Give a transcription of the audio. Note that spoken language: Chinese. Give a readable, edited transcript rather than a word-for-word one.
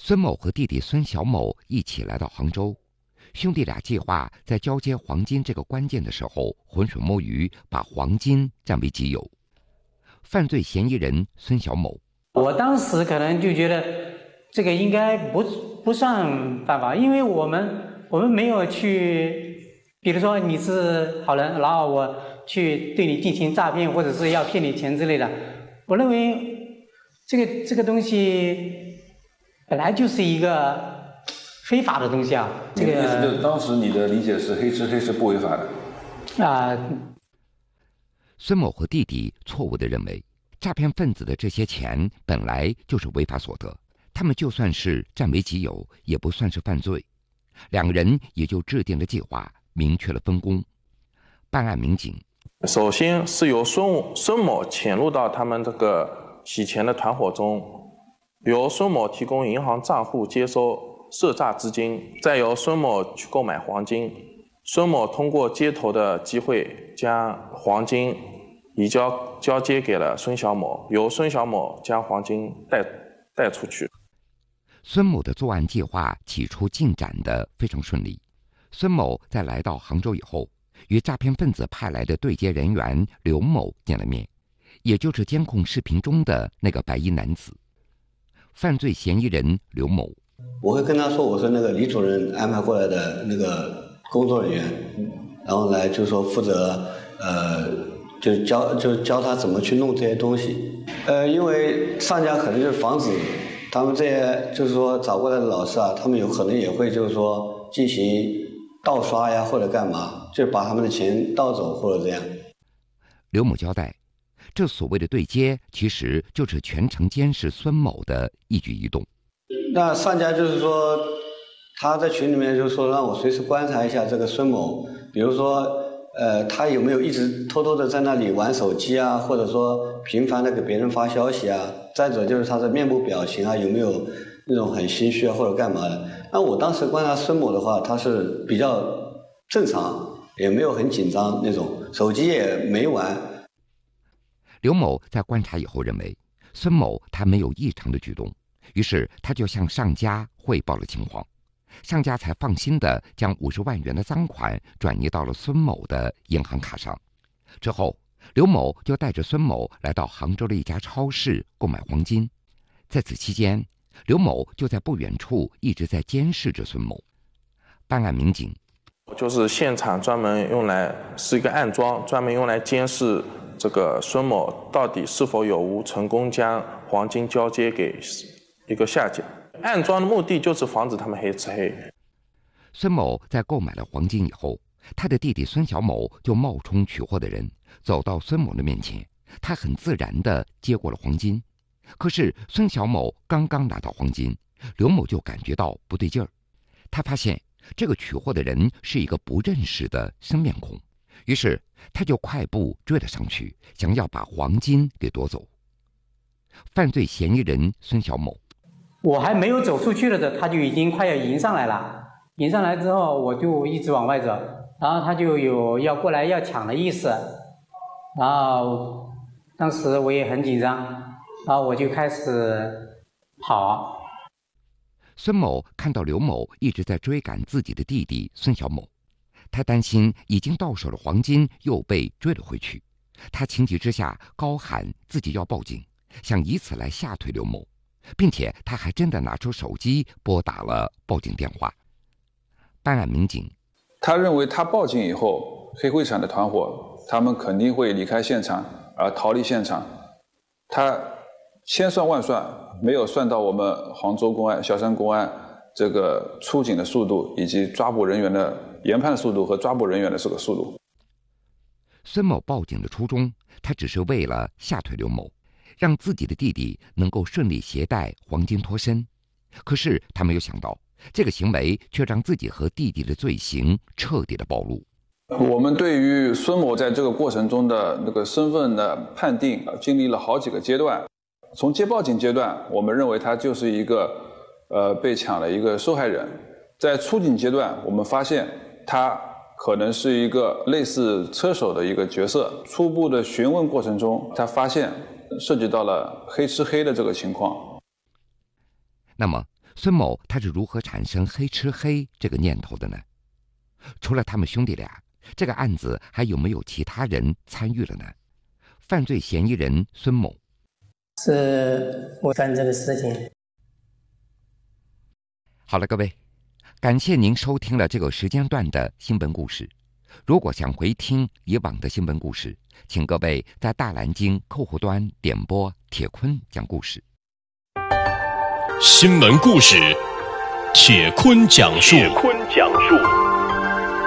孙某和弟弟孙小某一起来到杭州，兄弟俩计划在交接黄金这个关键的时候浑水摸鱼，把黄金占为己有。犯罪嫌疑人孙小某， 我当时可能就觉得这个应该不算犯法，因为我们没有去，比如说你是好人，然后我去对你进行诈骗，或者是要骗你钱之类的。我认为这个东西本来就是一个非法的东西啊。这个意思就是当时你的理解是黑吃黑是不违法的孙某和弟弟错误地认为，诈骗分子的这些钱本来就是违法所得，他们就算是占为己有，也不算是犯罪。两个人也就制定了计划，明确了分工。办案民警首先是由孙某潜入到他们这个洗钱的团伙中，由孙某提供银行账户接收涉诈资金，再由孙某去购买黄金。孙某通过接头的机会将黄金交接给了孙小某，由孙小某将黄金带出去。 孙某的作案计划起初进展得非常顺利。孙某在来到杭州以后，与诈骗分子派来的对接人员刘某见了面，也就是监控视频中的那个白衣男子。犯罪嫌疑人刘某， 我会跟他说，我是那个李主任安排过来的那个工作人员，然后来就是说负责就教他怎么去弄这些东西。因为上家可能就是防止他们这些就是说找过来的老师啊，他们有可能也会就是说进行盗刷呀或者干嘛，就把他们的钱盗走或者这样。 刘某交代，这所谓的对接其实就是全程监视孙某的一举一动。 那上家就是说他在群里面就是说让我随时观察一下这个孙某，比如说他有没有一直偷偷的在那里玩手机啊，或者说频繁的给别人发消息啊，再者就是他的面部表情啊，有没有那种很心虚啊或者干嘛的。那我当时观察孙某的话，他是比较正常，也没有很紧张那种，手机也没玩。 刘某在观察以后认为孙某他没有异常的举动，于是他就向上家汇报了情况，上家才放心地将50万元的赃款转移到了孙某的银行卡上。之后，刘某就带着孙某来到杭州的一家超市购买黄金。在此期间，刘某就在不远处一直在监视着孙某。办案民警就是现场专门用来是一个暗桩，专门用来监视这个孙某到底是否有无成功将黄金交接给一个下家。暗桩的目的就是防止他们黑吃黑。 孙某在购买了黄金以后，他的弟弟孙小某就冒充取货的人，走到孙某的面前，他很自然地接过了黄金。可是孙小某刚刚拿到黄金，刘某就感觉到不对劲儿，他发现这个取货的人是一个不认识的生面孔，于是他就快步追了上去，想要把黄金给夺走。犯罪嫌疑人孙小某， 我还没有走出去的时候，他就已经快要迎上来了。迎上来之后，我就一直往外走，然后他就有要过来要抢的意思。然后当时我也很紧张，然后我就开始跑。 孙某看到刘某一直在追赶自己的弟弟孙小某，他担心已经到手的黄金又被追了回去，他情急之下高喊自己要报警，想以此来吓退刘某，并且他还真的拿出手机拨打了报警电话。办案民警他认为他报警以后，黑会场的团伙他们肯定会离开现场而逃离现场，他千算万算没有算到我们杭州公安萧山公安这个出警的速度，以及抓捕人员的研判速度和抓捕人员的这个速度。 孙某报警的初衷，他只是为了吓退刘某，让自己的弟弟能够顺利携带黄金脱身。可是他没有想到，这个行为却让自己和弟弟的罪行彻底的暴露。 我们对于孙某在这个过程中的那个身份的判定，经历了好几个阶段。从接报警阶段，我们认为他就是一个被抢了一个受害人。在出警阶段，我们发现他可能是一个类似车手的一个角色。初步的询问过程中，他发现涉及到了黑吃黑的这个情况。 那么孙某他是如何产生黑吃黑这个念头的呢？除了他们兄弟俩，这个案子还有没有其他人参与了呢？犯罪嫌疑人孙某是我干这个事情。 好了，各位，感谢您收听了这个时间段的新闻故事。如果想回听以往的新闻故事，请各位在大蓝鲸客户端点播铁坤讲故事。 新闻故事，铁坤讲述。